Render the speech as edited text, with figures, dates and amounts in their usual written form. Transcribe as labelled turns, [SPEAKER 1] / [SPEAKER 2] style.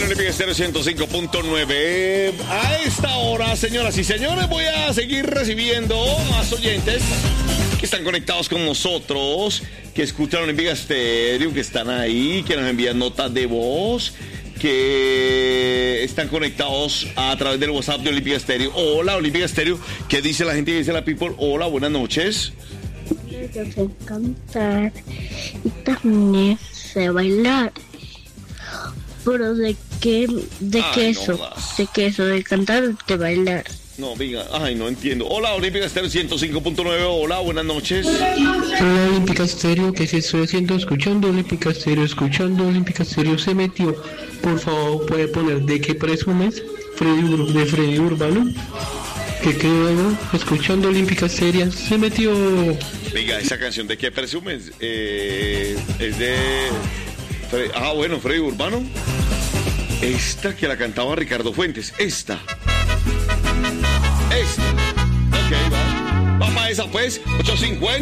[SPEAKER 1] Olímpica Estéreo 105.9. A esta hora, señoras y señores, voy a seguir recibiendo más oyentes que están conectados con nosotros, que escuchan Olímpica Estéreo, que están ahí, que nos envían notas de voz, que están conectados a través del WhatsApp de Olímpica Estéreo. Hola, Olímpica Estéreo. ¿Qué dice la gente? ¿Qué dice la people? Hola, buenas noches.
[SPEAKER 2] Yo sé cantar y también sé bailar. Pero ¿de qué eso? ¿De qué eso? ¿De cantar o de bailar?
[SPEAKER 1] No, venga, no entiendo. Hola, Olímpica Estéreo 105.9. Hola, buenas noches.
[SPEAKER 3] Hola, Olímpica Estéreo, ¿qué se estoy haciendo? Escuchando Olímpica Estéreo, Olímpica Estéreo se metió. Por favor, ¿puede poner de qué presumes? De Freddy Urbano. Que quedó escuchando Olímpica Estéreo, se metió.
[SPEAKER 1] Venga, esa canción ¿de qué presumes? Es de... Freddy Urbano. Esta que la cantaba Ricardo Fuentes. Esta. Ok, va. Vamos a esa pues. 8:50.